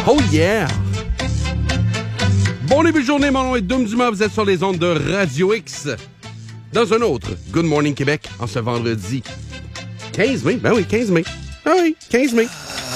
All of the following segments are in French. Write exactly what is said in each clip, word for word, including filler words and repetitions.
Oh yeah! Bon début de journée, mon nom est Dom Dumas, vous êtes sur les ondes de Radio X. Dans un autre Good Morning Québec, en ce vendredi quinze mai. Ben oui, quinze mai. Ah oui, quinze mai.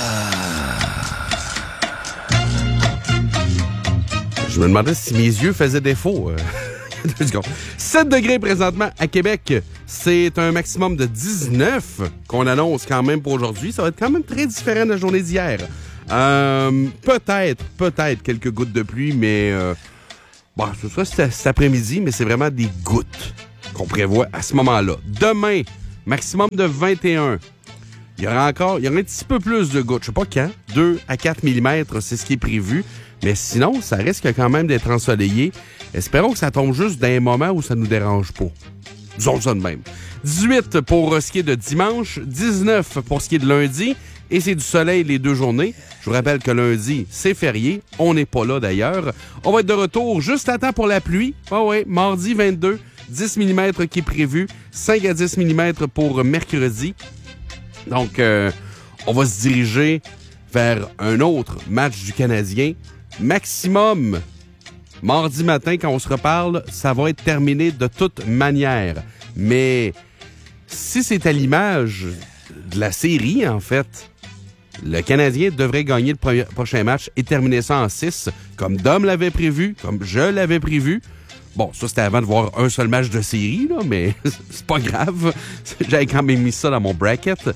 Je me demandais si mes yeux faisaient défaut. Euh, deux secondes. sept degrés présentement à Québec. C'est un maximum de dix-neuf qu'on annonce quand même pour aujourd'hui. Ça va être quand même très différent de la journée d'hier. Euh, peut-être, peut-être quelques gouttes de pluie, mais euh, bon, ce sera cet, cet après-midi, mais c'est vraiment des gouttes qu'on prévoit à ce moment-là. Demain, maximum de vingt et un. Il y aura encore, il y aura un petit peu plus de gouttes. Je sais pas quand, deux à quatre millimètres, c'est ce qui est prévu. Mais sinon, ça risque quand même d'être ensoleillé. Espérons que ça tombe juste dans un moment où ça nous dérange pas. Disons ça de même. dix-huit pour ce qui est de dimanche, dix-neuf pour ce qui est de lundi. Et c'est du soleil les deux journées. Je vous rappelle que lundi, c'est férié. On n'est pas là d'ailleurs. On va être de retour juste à temps pour la pluie. Ah oui, mardi vingt-deux, dix millimètres qui est prévu. cinq à dix millimètres pour mercredi. Donc, euh, on va se diriger vers un autre match du Canadien. Maximum, mardi matin, quand on se reparle, ça va être terminé de toute manière. Mais si c'est à l'image de la série, en fait, le Canadien devrait gagner le premier, prochain match et terminer ça en six, comme Dom l'avait prévu, comme je l'avais prévu. Bon, ça, c'était avant de voir un seul match de série, là, mais c'est pas grave. J'avais quand même mis ça dans mon bracket.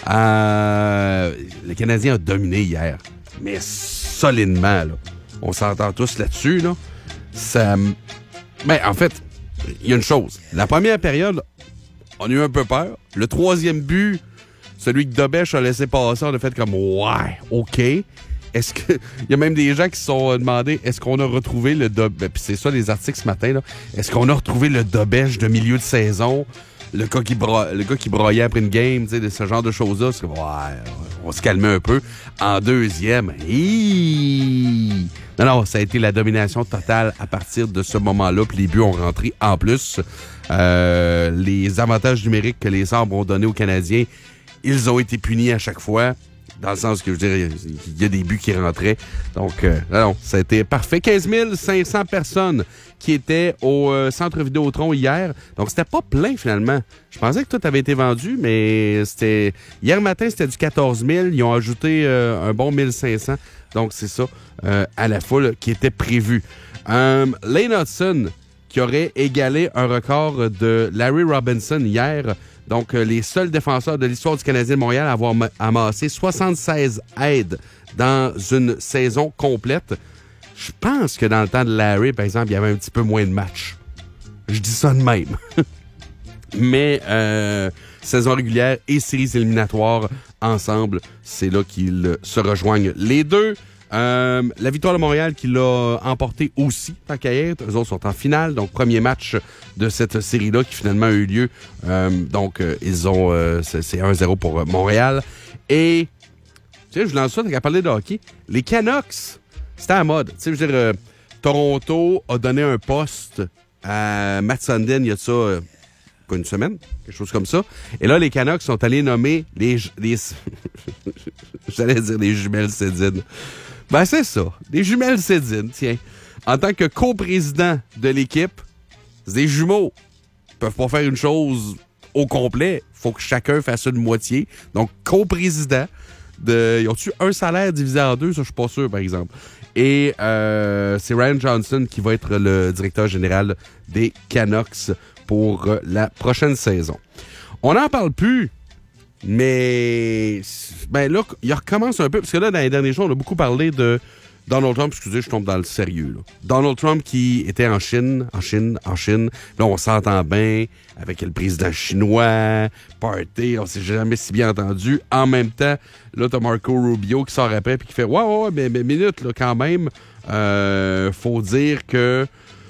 Euh, le Canadien a dominé hier, mais solidement, là. On s'entend tous là-dessus, là. Ça... Ben, en fait, il y a une chose. La première période, on a eu un peu peur. Le troisième but, celui que Dobèche a laissé passer, on a fait comme « Ouais, OK ». Est-ce que... Il y a même des gens qui se sont demandé est-ce qu'on a retrouvé le Dobèche... Puis c'est ça les articles ce matin, là. Est-ce qu'on a retrouvé le Dobèche de milieu de saison? Le gars qui, bra... le gars qui broyait après une game, tu sais, de ce genre de choses-là. C'est comme « Ouais, on va se calmer un peu ». En deuxième, hiiii... Non, non, ça a été la domination totale à partir de ce moment-là. Puis les buts ont rentré en plus. Euh, les avantages numériques que les Sabres ont donnés aux Canadiens, ils ont été punis à chaque fois. Dans le sens que, je veux dire, il y a des buts qui rentraient. Donc, euh, non, ça a été parfait. quinze mille cinq cents personnes qui étaient au euh, Centre Vidéotron hier. Donc, c'était pas plein, finalement. Je pensais que tout avait été vendu, mais c'était... Hier matin, c'était du quatorze mille. Ils ont ajouté euh, un bon mille cinq cents. Donc, c'est ça, euh, à la foule qui était prévu. Euh, Lane Hudson, qui aurait égalé un record de Larry Robinson hier. Donc, euh, les seuls défenseurs de l'histoire du Canadien de Montréal à avoir ma- amassé soixante-seize aides dans une saison complète. Je pense que dans le temps de Larry, par exemple, il y avait un petit peu moins de matchs. Je dis ça de même. Mais euh, saison régulière et séries éliminatoires ensemble, c'est là qu'ils se rejoignent les deux. Euh, la Victoire de Montréal qui l'a emporté aussi, tant qu'à être. Eux autres sont en finale, donc premier match de cette série-là qui finalement a eu lieu. Euh, donc, euh, ils ont euh, c'est, c'est un zéro pour euh, Montréal. Et, tu sais, je lance ça, t'as qu'à parler de hockey. Les Canucks, c'était à la mode. Tu sais, je veux dire, euh, Toronto a donné un poste à Matt Sundin il y a de ça... Euh, pas une semaine, quelque chose comme ça. Et là, les Canucks sont allés nommer les... les J'allais dire les jumelles Sedin. Ben, c'est ça. Les jumelles Sedin, tiens. En tant que coprésident de l'équipe, c'est des jumeaux. Ils peuvent pas faire une chose au complet. Il faut que chacun fasse une moitié. Donc, coprésident. De... Ils ont-tu un salaire divisé en deux? Ça, je suis pas sûr, par exemple. Et euh, c'est Ryan Johnson qui va être le directeur général des Canucks pour la prochaine saison. On n'en parle plus, mais ben là, il recommence un peu, parce que là, dans les derniers jours, on a beaucoup parlé de Donald Trump, excusez, je tombe dans le sérieux, là. Donald Trump qui était en Chine, en Chine, en Chine. Là, on s'entend bien avec le président chinois, party, on s'est jamais si bien entendu. En même temps, là, t'as Marco Rubio qui sort après puis qui fait « Ouais, ouais, mais, mais minute, là, quand même, euh, faut dire que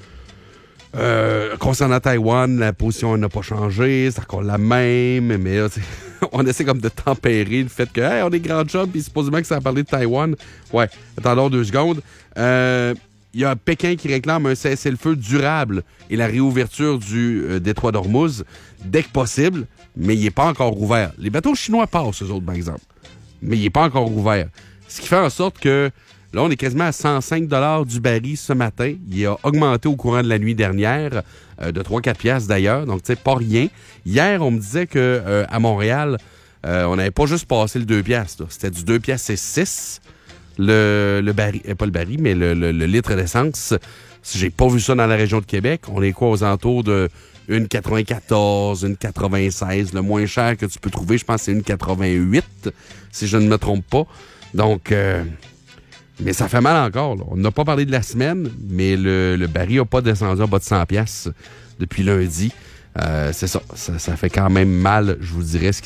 Euh, concernant Taïwan, la position n'a pas changé, c'est encore la même, mais là, on essaie comme de tempérer le fait que hey, on est grand job, puis supposément que ça a parlé de Taïwan. Ouais, attendons deux secondes. Euh, il y a Pékin qui réclame un cessez-le-feu durable et la réouverture du euh, détroit d'Ormuz dès que possible, mais il n'est pas encore ouvert. Les bateaux chinois passent, eux autres, par exemple, mais il n'est pas encore ouvert. Ce qui fait en sorte que Là, on est quasiment à cent cinq dollars du baril ce matin. Il a augmenté au courant de la nuit dernière, euh, de trois à quatre piastres d'ailleurs. Donc, tu sais, pas rien. Hier, on me disait que euh, à Montréal, euh, on n'avait pas juste passé le deux piastres. Là. C'était du deux piastres et six. Le, le baril, euh, pas le baril, mais le, le, le litre d'essence. J'ai pas vu ça dans la région de Québec. On est quoi aux alentours de un virgule quatre-vingt-quatorze, un virgule quatre-vingt-seize. Le moins cher que tu peux trouver, je pense, c'est un virgule quatre-vingt-huit, si je ne me trompe pas. Donc... Euh, Mais ça fait mal encore. Là. On n'a pas parlé de la semaine, mais le, le baril n'a pas descendu en bas de cent piastres depuis lundi. Euh, c'est ça, ça. Ça fait quand même mal, je vous dirais, ce qui